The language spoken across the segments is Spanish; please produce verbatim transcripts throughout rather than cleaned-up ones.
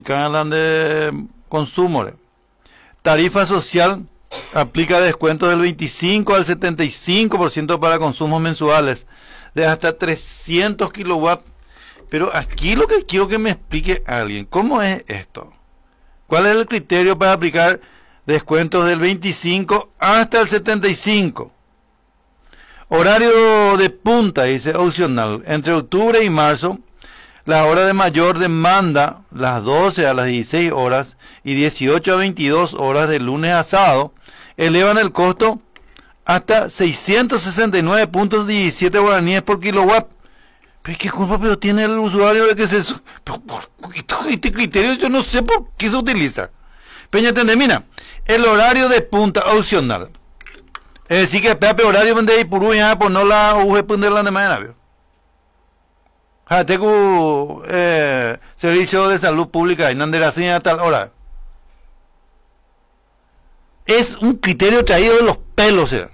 hablan de consumo. Tarifa social aplica descuentos del veinticinco al setenta y cinco por ciento para consumos mensuales de hasta trescientos kilowatts. Pero aquí lo que quiero que me explique alguien, ¿cómo es esto? ¿Cuál es el criterio para aplicar descuentos del veinticinco hasta el setenta y cinco? Horario de punta, dice opcional. Entre octubre y marzo, la hora de mayor demanda, las doce a las dieciséis horas y dieciocho a veintidós horas de lunes a sábado, elevan el costo hasta seiscientos sesenta y nueve punto diecisiete guaraníes por kilowatt. ¿Pero qué culpa pero tiene el usuario de que se... Este criterio yo no sé por qué se utiliza. Peña entende, mira, el horario de punta opcional. Es decir, que pepe horario vende y por ya por no la uje punde la de mañana. Ja, tengo eh, servicio de salud pública y Nanderací a tal hora. Es un criterio traído de los pelos. ¿eh?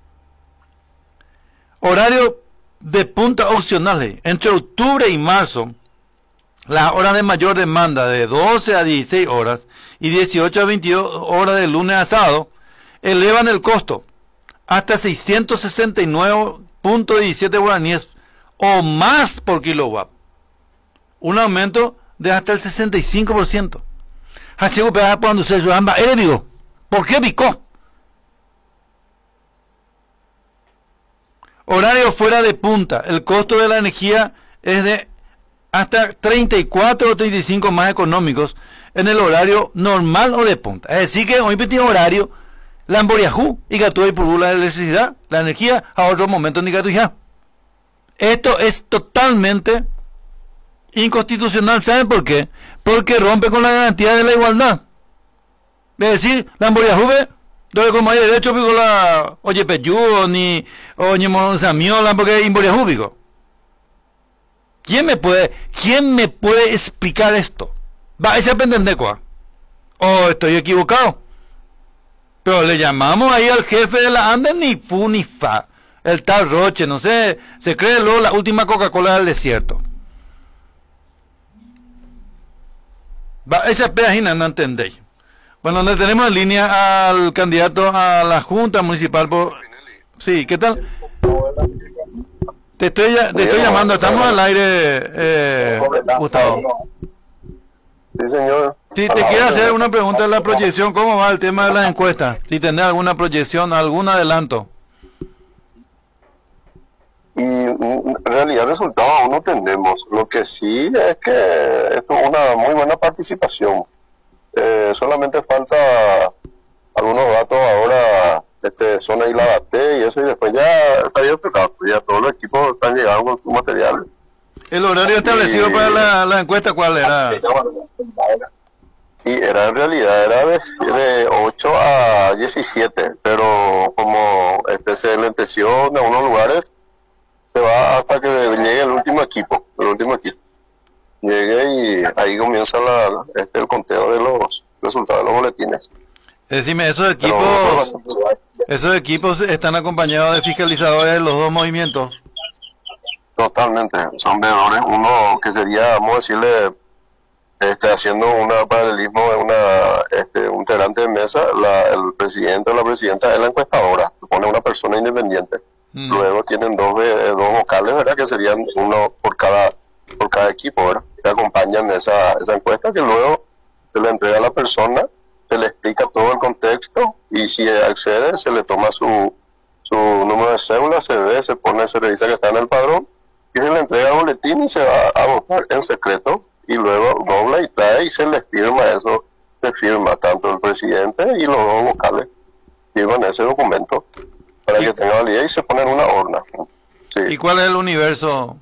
Horario de punta opcionales. Entre octubre y marzo, las horas de mayor demanda de doce a dieciséis horas y dieciocho a veintidós horas de lunes a sábado elevan el costo hasta seiscientos sesenta y nueve punto diecisiete guaraníes o más por kilowatt. Un aumento de hasta el sesenta y cinco por ciento. Así que cuando se llama, eh, digo, ¿por qué picó? Horario fuera de punta. El costo de la energía es de hasta treinta y cuatro o treinta y cinco más económicos en el horario normal o de punta. Es decir, que hoy tiene horario Lamboriajú y Gatú y por la electricidad, la energía, a otro momento ni Gatú ya. Esto es totalmente inconstitucional. ¿Saben por qué? Porque rompe con la garantía de la igualdad. Es decir, Lamboriajú ve, donde como hay derecho, pico la oye peyú, ni oye monsamiola, porque hay Lamboriajú, pico. ¿Quién me puede, quién me puede explicar esto? Va, ese aprender cuá. O estoy equivocado. Pero le llamamos ahí al jefe de la ANDE ni fu ni fa. El tal Roche, no sé, se cree luego la última Coca-Cola del desierto. Va, esa página no entendéis. Bueno, donde tenemos en línea al candidato a la Junta Municipal por... Sí, ¿qué tal? Te estoy, te estoy llamando, estamos al aire, eh, Gustavo. Sí, señor. Sí, te quiero hacer una pregunta de la proyección, ¿cómo va el tema de las encuestas? Si tenés alguna proyección, algún adelanto. Y en realidad resultados aún no tenemos. Lo que sí es que esto es una muy buena participación. Eh, solamente falta algunos datos ahora, este, zona y la y eso, y después ya estaría enfocado. Ya todos los equipos están llegando con su material. ¿El horario establecido y... para la, la encuesta cuál era? Y era en realidad era de, de ocho a diecisiete, pero como este se lenteció en algunos lugares, se va hasta que llegue el último equipo, el último equipo. Llegue y ahí comienza la, este, el conteo de los resultados de los boletines. Decime, esos equipos, pero, esos equipos están acompañados de fiscalizadores de los dos movimientos. Totalmente, son veedores, uno que sería, vamos a decirle, este, haciendo un paralelismo de una, este, un integrante de mesa, la, el presidente o la presidenta es la encuestadora, pone una persona independiente. Mm. Luego tienen dos, dos vocales, ¿verdad? Que serían uno por cada por cada equipo, ¿verdad? Que acompañan esa, esa encuesta, que luego se le entrega a la persona, se le explica todo el contexto y si accede se le toma su, su número de cédula, se ve, se pone, se revisa que está en el padrón y se le entrega el boletín y se va a votar en secreto y luego dobla y trae y se le firma eso, se firma tanto el presidente y los dos vocales firman ese documento para que tenga validez y se pone en una urna. Sí. ¿Y cuál es el universo?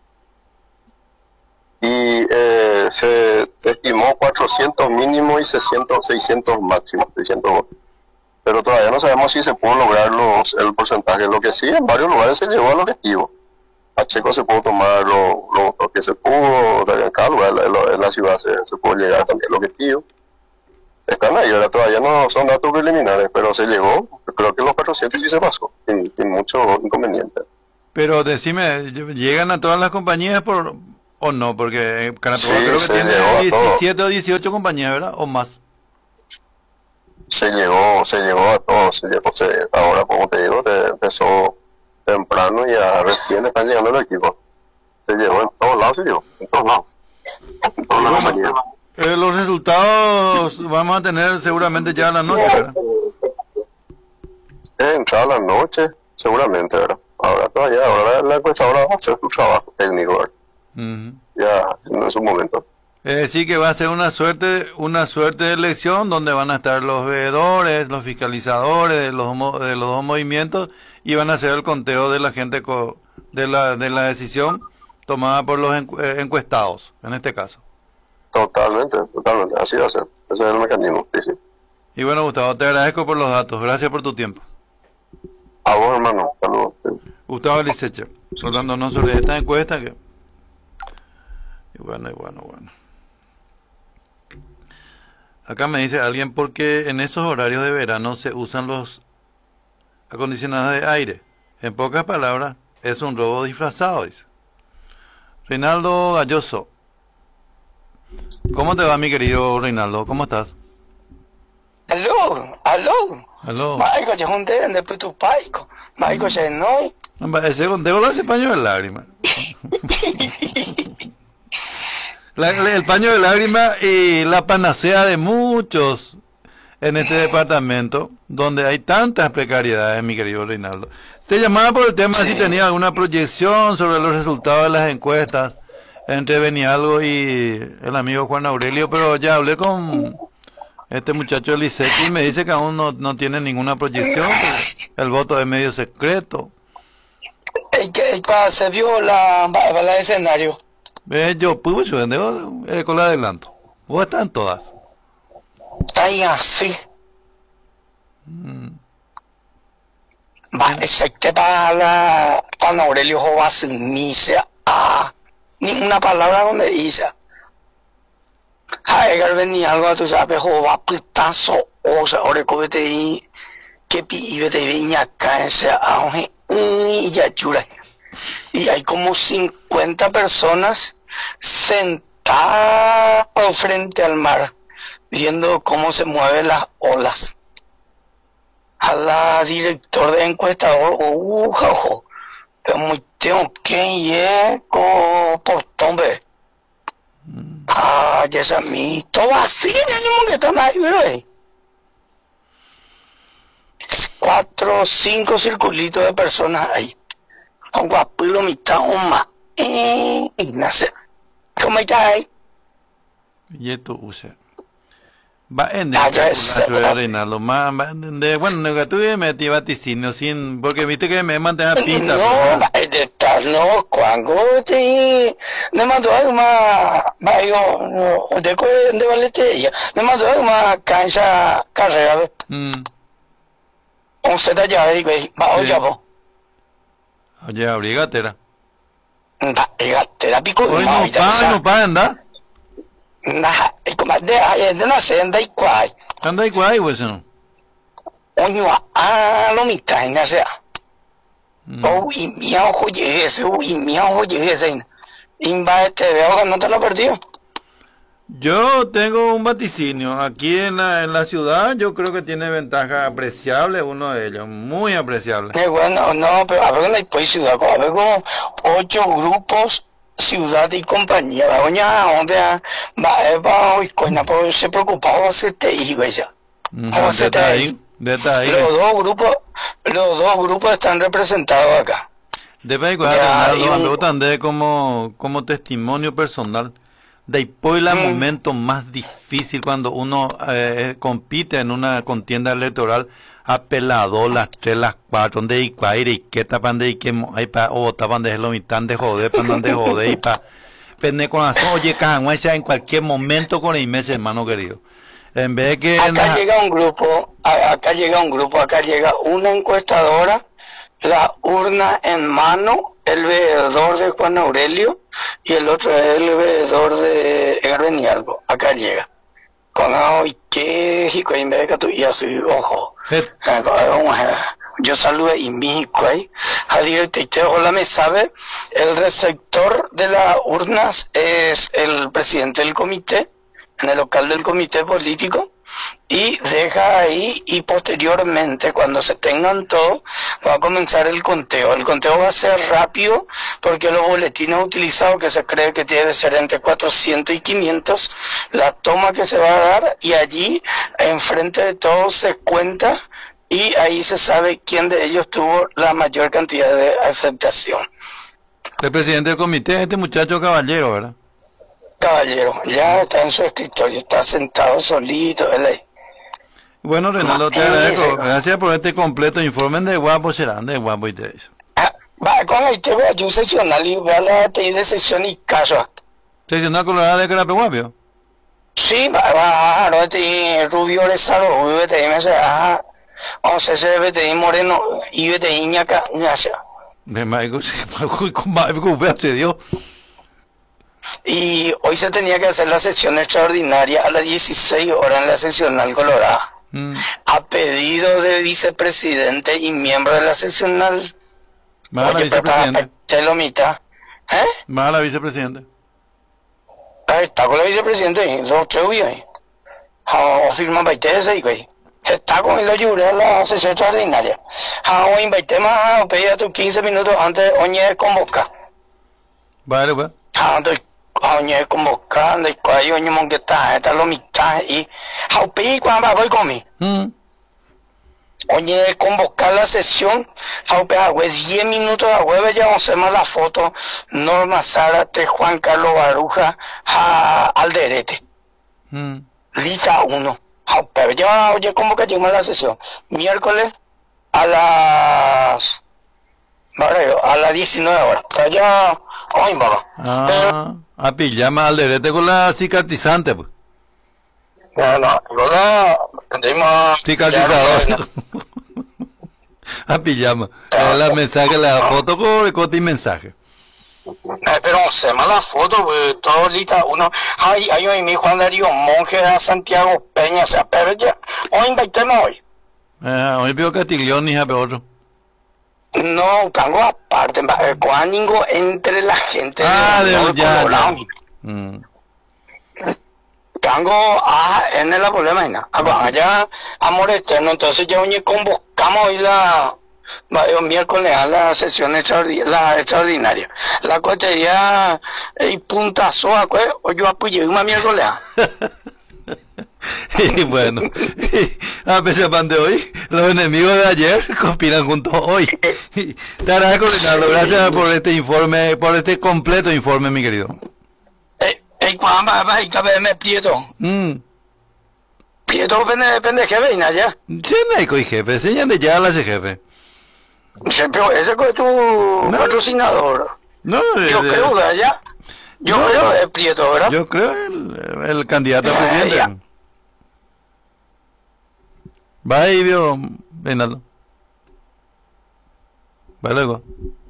Y eh, se estimó cuatrocientos mínimo y seiscientos, seiscientos máximo, seiscientos votos. Pero todavía no sabemos si se pudo lograr los, el porcentaje. Lo que sí, en varios lugares se llegó al objetivo. Pacheco se pudo tomar los lo votos que se pudo, o sea, en cada lugar, en, en la ciudad se, se pudo llegar también al objetivo. Están ahí, ¿verdad? Todavía no son datos preliminares, pero se llegó. Creo que los cuatrocientos sí se pasó, sin, sin mucho inconveniente. Pero decime, ¿llegan a todas las compañías por ¿O no? Porque Caratua Sí, creo que se tiene llegó a todo. diecisiete o dieciocho compañías, ¿verdad? O más. Se llegó, se llegó a todo, se llegó, se- ahora como te digo, te empezó temprano y ya recién están llegando los equipos. Se llegó en todos lados, se llegó, en todos lados, en todas Y las bueno, compañías. eh, los resultados vamos a tener seguramente ya a la noche, ¿verdad? Eh, entrada la noche, seguramente, ¿verdad? Ahora todavía, ahora la encuestadora va a hacer su trabajo técnico, ¿verdad? Ujú. Ya en su momento. Es decir, que va a ser una suerte, una suerte de elección donde van a estar los veedores, los fiscalizadores de los, mo- de los dos movimientos y van a hacer el conteo de la gente co- de la, de la decisión tomada por los encu- eh, encuestados, en este caso. Totalmente, totalmente, así va a ser. Ese es el mecanismo, sí, sí. Y bueno, Gustavo, te agradezco por los datos. Gracias por tu tiempo. A vos, hermano, saludos. Gustavo Liceche, hablándonos sobre esta encuesta que... Y bueno, y bueno, bueno. Acá me dice alguien, porque en esos horarios de verano se usan los acondicionados de aire. En pocas palabras, es un robo disfrazado, dice. Reinaldo Galloso. ¿Cómo te va, mi querido Reinaldo? ¿Cómo estás? Aló, aló. Aló. Maico, yo junté después tu paico. Maico, ya no. Hombre, ese conteo lo hace paño de lágrimas. La- la- el paño de lágrimas y la panacea de muchos en este departamento, donde hay tantas precariedades, mi querido Reinaldo. Te llamaba por el tema si tenía alguna proyección sobre los resultados de las encuestas entre Benialgo y el amigo Juan Aurelio, pero ya hablé con este muchacho de Licetti y me dice que aún no, no tiene ninguna proyección, que el voto es medio secreto. El que el que se vio la, la, la escenario. Eh, yo, pues, yo vengo eh, con la adelanto. Vos están todas. Está ahí así. Va, ese te para la Juan Aurelio Jovas ni se a ninguna palabra donde dice. Ay, que venía algo, tú sabes, Jovas pitazo, o sea, ahora que te di, que pibe te viña acá, ese auge, y ya chura. Y hay como cincuenta personas sentadas frente al mar, viendo cómo se mueven las olas. A la director de encuestador, uh, jajo, pero muy tengo que ir con postón, ve. Ah, ya es a mí, todo así, no que están ahí, ve. Cuatro, cinco circulitos de personas ahí. Con guapilo mitad o más. Eh, Ignacio, ¿cómo estás ahí? Y esto usa. Va en Ah, el ya es, de Reinaldo. Más, más de, bueno, negativo metí vaticinio sin, porque viste que me mantenía pista. No, pero- va de estar, no, cuando te me mandó algo más, va yo, no, de de valetería, me mandó algo más cancha, carrera, ve. Mm, once de allá, digo, va, Sí. oye, vos, oye, abrí gatera. va, te la pico, Hoy ma, no y te paga, pasa, no paga, anda. nah, y como de ahí, de la senda y cual, Anda y cuál, pues no. oño, ah, lo mitad, y sea. Mm. Oh, y mi ojo llegué ese, y mi ojo llegué ese. Y va, este, veo que no te lo perdió. Yo tengo un vaticinio. Aquí en la, en la ciudad yo creo que tiene ventaja apreciable uno de ellos, muy apreciable. Eh, bueno, no, pero a ver, no hay ciudad, a ver como ocho grupos, ciudad y compañía. Va, doña, ¿dónde va? Eh, va, hoy, coña, pues se preocupaba hacer te digo ella. Ujú, ¿Cómo se te Deta ahí? ahí, deta ahí. Los dos grupos, los dos grupos están representados acá. Debe Ya, Reinaldo, y un- ando también como, como testimonio personal. De después el Mm. momento más difícil cuando uno eh, compite en una contienda electoral, apelado las tres, las cuatro, donde y cuaire y que tapan de y que mo- ahí pa o tapan de lo mitad de joder, pan de joder y pa pende con razón, oye, cajanguecha en cualquier momento con el mes, hermano querido. En vez de que en Acá la- llega un grupo, a- acá llega un grupo, acá llega una encuestadora, la urna en mano, el veedor de Juan Aurelio y el otro es el veedor de Edgar Benialgo. Acá llega. con hoy que hijo en vez de que tú ya soy ojo Het- yo saludo y mi cuay a directo hola me sabe el receptor de las urnas es el presidente del comité en el local del comité político y deja ahí y posteriormente cuando se tengan todo va a comenzar el conteo. El conteo va a ser rápido porque los boletines utilizados que se cree que debe ser entre cuatrocientos y quinientos, la toma que se va a dar y allí enfrente de todos se cuenta y ahí se sabe quién de ellos tuvo la mayor cantidad de aceptación. El presidente del comité, este muchacho caballero, ¿verdad? Caballero, ya está en su escritorio, está sentado solito, él ahí. Bueno, Reinaldo, te Eh, agradezco. eh, Gracias por este completo informe de guapo serán, de guapo y te dice. Ah, va, con el te voy a un seccional y voy a la T I de sección y caso. Seccional Colorada de Carapeguapio. Sí, va, va, no te Rubio Rezaro, V T I me dice, ah, once ese V T I Moreno y V T I ñaca, ñacha. De Maico, con Maico, se dio. Y hoy se tenía que hacer la sesión extraordinaria a las dieciséis horas en la seccional Colorada. Mm. A pedido de vicepresidente y miembro de la seccional. Más a la Oye, prepara vicepresidente. Chelomita. ¿Eh? Más a la vicepresidente. Ahí está con la vicepresidente ahí, los tres ahí. O firma baitese y ahí. Está con el ayude a la sesión extraordinaria. O invité más, o pedí a tus quince minutos antes, oñe convocar. Vale, pues. Ando oñe convocando y cuando oñe monqueta, está lo mitad y. O pedí cuando voy conmigo. Mm. Oye, convocar la sesión, diez minutos a hueve ya vamos a hacer la foto, Norma Zárate, Juan Carlos Baruja, a Alderete, Mm. lista uno. Pero ya, oye, convoca a la sesión, miércoles a las, vale, a las diecinueve horas, pero ya, hoy va. Ah, a pijama al derete con la cicatrizante, pues. No, no, no, no, tenemos... Cicatrizador. A pijama. Eh, la mensaje, la foto con corte y mensaje. Eh, pero se me la foto, pues, todo lista, uno, ay, ay, hoy mi Juan Darío Monje a Santiago Peña, o sea, pero ya, hoy invitemos hoy. Eh, hoy veo Castiglión, hija, pero otro. No, tango aparte, eh, cuáningo entre la gente Ah, de Nuevo ya, Colorado. ya. Mm. Tango, ah, en el problema, y nada. Ah, allá, amor eterno, entonces ya hoy convocamos hoy la, va, el miércoles a la sesión extraordinaria, la extraordinaria. La cotería y puntazo, o yo apoyé una miércoles. Y bueno, a pesar de hoy, los enemigos de ayer conspiran juntos hoy. Te agradezco, Ricardo. Gracias por este informe, por este completo informe, mi querido. Eh, eh, Juan, va, va, y cabe me Prieto. Mm. Prieto, pende, pende, jefe, y nada, ya. Sí, médico y jefe, señal de ya la ese jefe. Pero ese es tu No. patrocinador. No, Yo eh, creo, ¿verdad? Ya. Yo no, creo que es Prieto, ¿verdad? yo creo el, el candidato a Ah, presidente. ya. Va ahí, vio, Reinaldo. Va luego.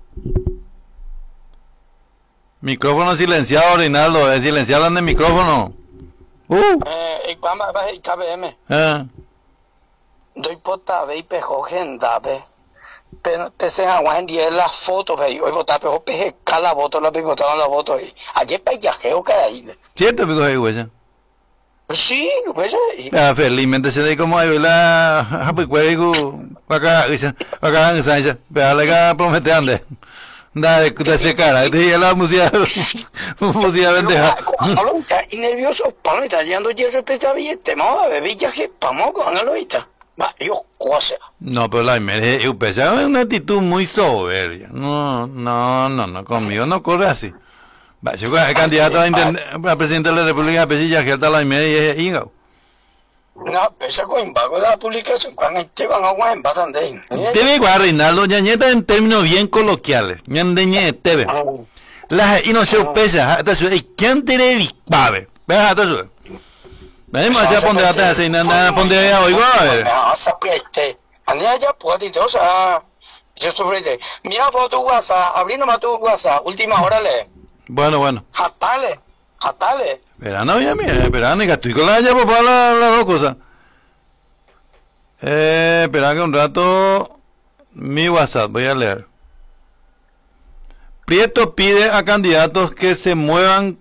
Micrófono silenciado, Reinaldo. Es silenciado en el micrófono. Uh. Eh, Juan, va, va, y cabe M. Ah. Doy pota, ve y pejo, gente, ve. Pero pese a Juan diez las fotos, ve. Hoy votar, pejo, peje, cala voto, la picotaron la voto ahí. Ayer payajeo, caray. Cierto, amigo, ahí, güey. Sí, pues, y- Ah, felizmente se de como ahí la pues cuelgo acá dice acá en Sánchez pero le ga promete ande da de de ese cara de la música música bendeja Pablo está y nervioso, Pablo está llegando ya respeta billete, vamos a ver viaje, vamos con la lobita. Va, yo cosa. no pero la mere yo pensaba una actitud muy soberbia no no no no conmigo no corre así va si el candidato a, intend- a presidente de la República pues ya que está la media y inga No, pesa con embargo la publicación, cuando te van a Juan, va también. debe igual Reinaldo ñañeta en términos bien coloquiales ñandeñete ve la y no se pesa hasta su quién te le babe vea hasta su venimos a poner hasta así nada poner ya oigo a ver No, sapiete. Ania ya puede, o sea, yo sobre te. Mira por tu WhatsApp, abriendo más tu WhatsApp, última hora le. bueno bueno Jatale. Atale. Verano ya, mira, verano, y estoy con la ya, papá, las la dos cosas. Eh, espera que un rato, mi WhatsApp, voy a leer. Prieto pide a candidatos que se muevan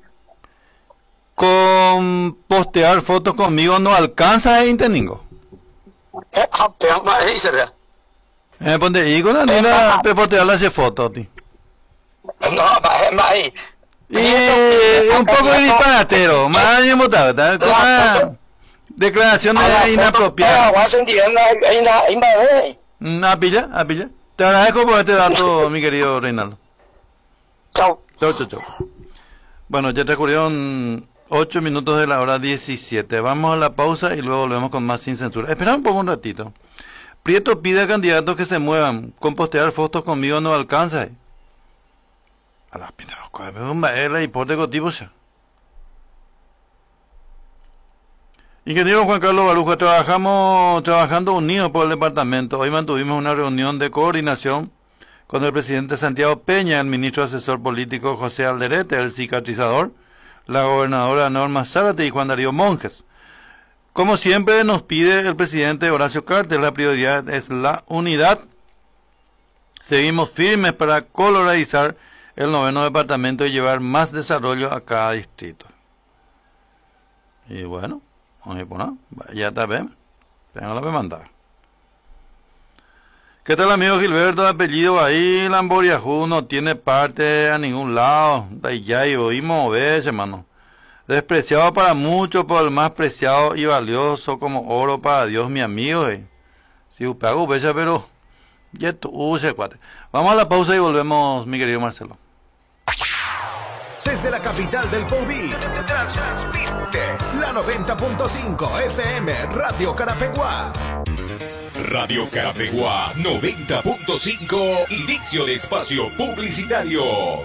con postear fotos conmigo, no alcanza el Inteningo. Eh, ah, pero más dice, ¿verdad? Eh, ponte ahí con la niña, te postear las fotos, tío. No, más, más ahí. Y un poco de disparatero, más año mutado, ¿verdad? Con una declaración de inapropiada. ¿A pilla? ¿A pilla? Te agradezco por este dato, mi querido Reinaldo. Chao. Chau, chau, chau. Bueno, ya transcurrieron ocho minutos de la hora diecisiete. Vamos a la pausa y luego volvemos con más Sin Censura. Espera un poco, un ratito. Prieto pide a candidatos que se muevan. Con postear fotos conmigo no alcanza. A la pena, la hipótesis tipo ya. Ingeniero Juan Carlos Baruja, trabajamos trabajando unidos por el departamento. Hoy mantuvimos una reunión de coordinación con el presidente Santiago Peña, el ministro asesor político José Alderete, el cicatrizador, la gobernadora Norma Zárate y Juan Darío Monjes. Como siempre nos pide el presidente Horacio Cartes, la prioridad es la unidad. Seguimos firmes para colorizar el noveno departamento y llevar más desarrollo a cada distrito. Y bueno, vamos a poner, ya está bien, tengo la que mandar. ¿Qué tal, amigo Gilberto? De apellido ahí, Lamboriajú no tiene parte a ningún lado. De ahí ya y oímos ver, hermano. Despreciado para muchos, por el más preciado y valioso como oro para Dios, mi amigo. Eh. Si usted hago becha, pero ya tú use cuate. Vamos a la pausa y volvemos, mi querido Marcelo. Desde la capital del Bobí, transmite la noventa punto cinco F M Radio Carapeguá. Radio Carapeguá noventa punto cinco, inicio de espacio publicitario.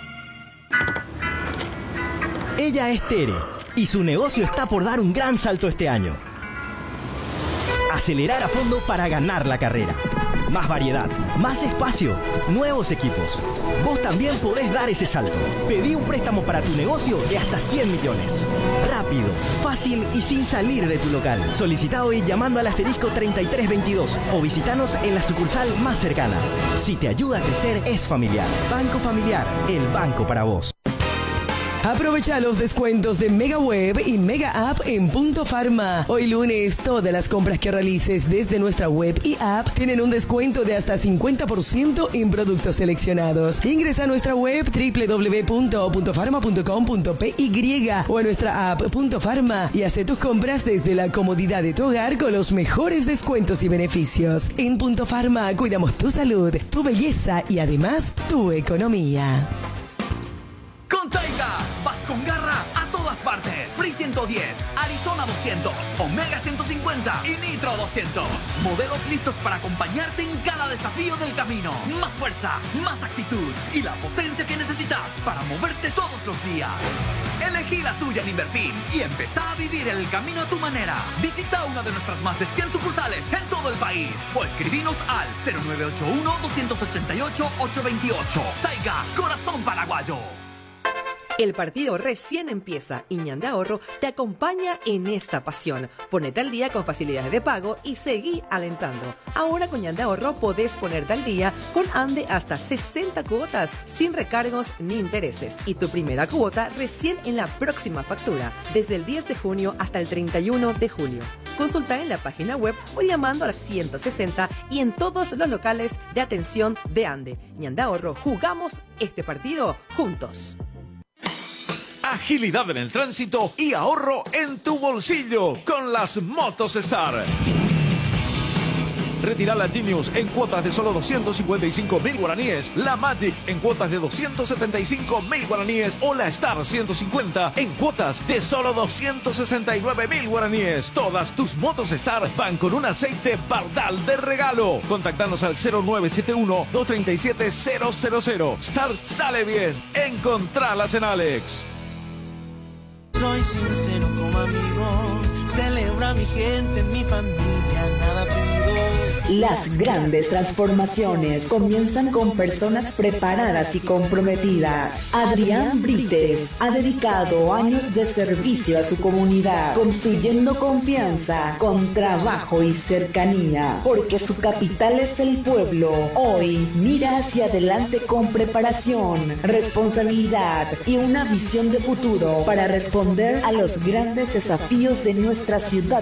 Ella es Tere y su negocio está por dar un gran salto este año. Acelerar a fondo para ganar la carrera. Más variedad, más espacio, nuevos equipos. Vos también podés dar ese salto. Pedí un préstamo para tu negocio de hasta cien millones. Rápido, fácil y sin salir de tu local. Solicita hoy llamando al asterisco treinta y tres veintidós o visitanos en la sucursal más cercana. Si te ayuda a crecer, es familiar. Banco Familiar, el banco para vos. Aprovecha los descuentos de Mega Web y Mega App en Punto Pharma. Hoy lunes, todas las compras que realices desde nuestra web y app tienen un descuento de hasta cincuenta por ciento en productos seleccionados. Ingresa a nuestra web doble u doble u doble u punto punto pharma punto com punto p y o a nuestra app Punto Pharma y hace tus compras desde la comodidad de tu hogar con los mejores descuentos y beneficios. En Punto Pharma cuidamos tu salud, tu belleza y además tu economía. Con Taiga, vas con garra a todas partes. Free ciento diez, Arizona doscientos, Omega ciento cincuenta y Nitro doscientos. Modelos listos para acompañarte en cada desafío del camino. Más fuerza, más actitud y la potencia que necesitas para moverte todos los días. Elegí la tuya en Inverfin y empezá a vivir el camino a tu manera. Visita una de nuestras más de cien sucursales en todo el país o escribinos al cero nueve ocho uno, dos ocho ocho, ocho dos ocho. Taiga, corazón paraguayo. El partido recién empieza y Ñan de Ahorro te acompaña en esta pasión. Ponete al día con facilidades de pago y seguí alentando. Ahora con Ñan de Ahorro podés ponerte al día con Ande hasta sesenta cuotas sin recargos ni intereses. Y tu primera cuota recién en la próxima factura, desde el diez de junio hasta el treinta y uno de julio. Consulta en la página web o llamando al ciento sesenta y en todos los locales de atención de Ande. Ñan de Ahorro, jugamos este partido juntos. Agilidad en el tránsito y ahorro en tu bolsillo con las Motos Star. Retira la Genius en cuotas de solo doscientos cincuenta y cinco mil guaraníes, la Magic en cuotas de doscientos setenta y cinco mil guaraníes o la Star ciento cincuenta en cuotas de solo doscientos sesenta y nueve mil guaraníes. Todas tus Motos Star van con un aceite Bardal de regalo. Contactanos al cero nueve siete uno, dos tres siete, cero cero cero. Star sale bien. Encontralas en Alex. Soy sincero como amigo, celebra a mi gente, mi familia, nada pido. Las grandes transformaciones comienzan con personas preparadas y comprometidas. Adrián Brites ha dedicado años de servicio a su comunidad, construyendo confianza con trabajo y cercanía, porque su capital es el pueblo. Hoy mira hacia adelante con preparación, responsabilidad y una visión de futuro para responder a los grandes desafíos de nuestra ciudad